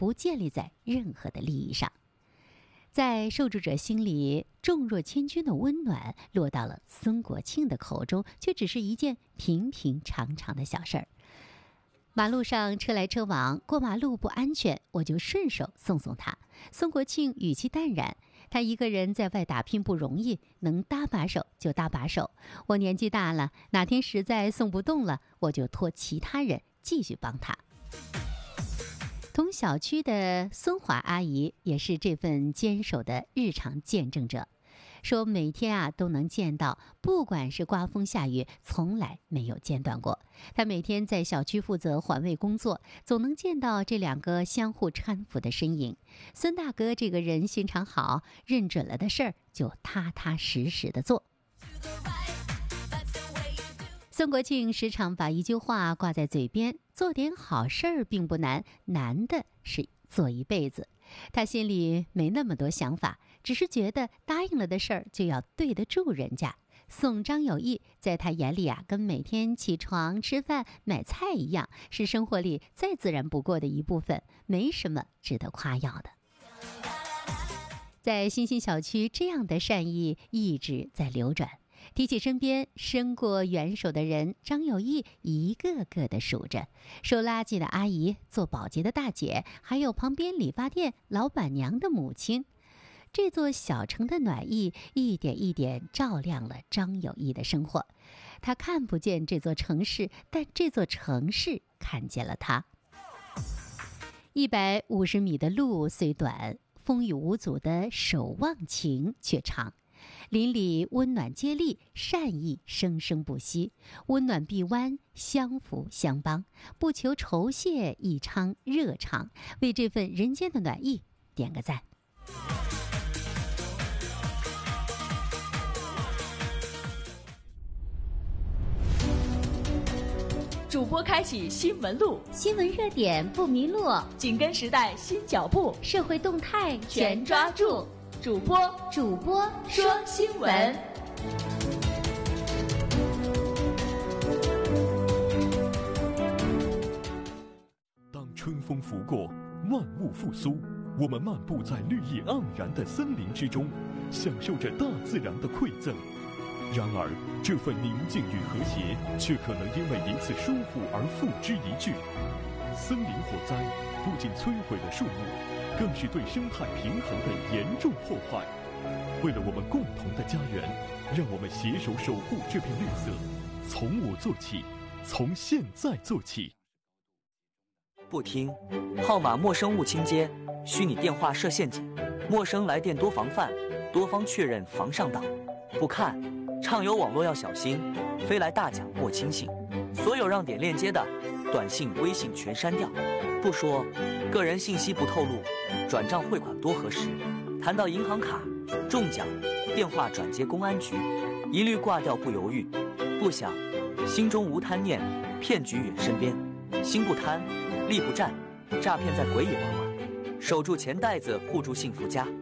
不建立在任何的利益上。在受助者心里，重若千钧的温暖落到了孙国庆的口中，却只是一件平平常常的小事儿。马路上车来车往，过马路不安全，我就顺手送送他。孙国庆语气淡然，他一个人在外打拼不容易，能搭把手就搭把手。我年纪大了，哪天实在送不动了，我就托其他人继续帮他。同小区的孙华阿姨也是这份坚守的日常见证者，说每天都能见到，不管是刮风下雨，从来没有间断过。她每天在小区负责环卫工作，总能见到这两个相互搀扶的身影。孙大哥这个人心肠好，认准了的事儿就踏踏实实的做。孙国庆时常把一句话挂在嘴边：做点好事儿并不难，难的是做一辈子。他心里没那么多想法，只是觉得答应了的事儿就要对得住人家。送张有义在他眼里跟每天起床吃饭买菜一样，是生活里再自然不过的一部分，没什么值得夸耀的。在新兴小区，这样的善意一直在流转。提起身边伸过援手的人，张有义一个个的数着，收垃圾的阿姨，做保洁的大姐，还有旁边理发店老板娘的母亲。这座小城的暖意一点一点照亮了张有义的生活。他看不见这座城市，但这座城市看见了他。150米的路虽短，风雨无阻的守望情却长。邻里温暖接力，善意生生不息，温暖臂弯，相扶相帮，不求酬谢，一场热场，为这份人间的暖意点个赞。 主播开启新闻路， 新闻热点不迷路， 紧跟时代新脚步， 社会动态全抓住。主播说新闻。 当春风拂过，万物复苏，我们漫步在绿意盎然的森林之中，享受着大自然的馈赠。然而，这份宁静与和谐，却可能因为一次疏忽而付之一炬。森林火灾不仅摧毁了树木，更是对生态平衡的严重破坏。为了我们共同的家园，让我们携手守护这片绿色，从我做起，从现在做起。 不听，号码陌生勿倾接，虚拟电话设陷阱，陌生来电多防范，多方确认防上当。不看，畅游网络要小心，飞来大奖莫轻信。所有让点链接的，短信、微信全删掉。不说，个人信息不透露，转账汇款多核实。谈到银行卡、中奖，电话转接公安局，一律挂掉不犹豫。不想，心中无贪念，骗局远身边。心不贪，力不战，诈骗在鬼也玩玩。守住钱袋子，护住幸福家。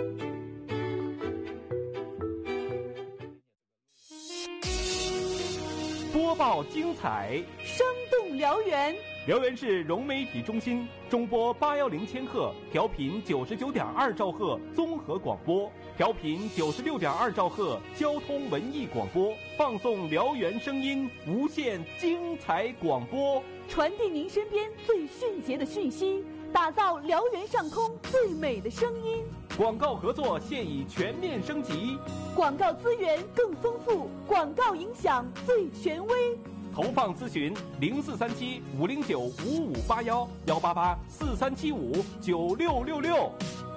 播报精彩， 生动辽源。 辽源市融媒体中心中波810千赫，调频99.2兆赫综合广播，调频96.2兆赫交通文艺广播，放送辽源声音，无限精彩广播， 传递您身边最迅捷的讯息，打造辽源上空最美的声音。 广告合作现已全面升级， 广告资源更丰富，广告影响最权威。 投放咨询0437-509-5581，188-4375-9666。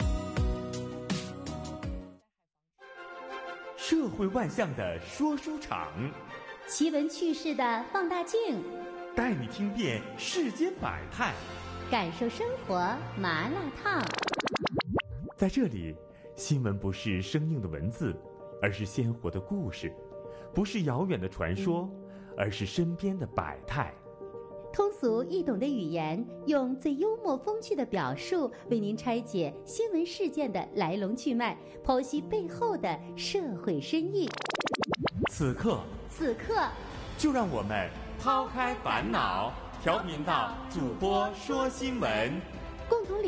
社会万象的说书场， 奇闻趣事的放大镜， 带你听遍世间百态， 感受生活麻辣烫。 在这里，新闻不是生硬的文字，而是鲜活的故事；不是遥远的传说，而是身边的百态。 通俗易懂的语言，用最幽默风趣的表述，为您拆解新闻事件的来龙去脉，剖析背后的社会深意。 此刻，就让我们抛开烦恼，调频到主播说新闻， 共同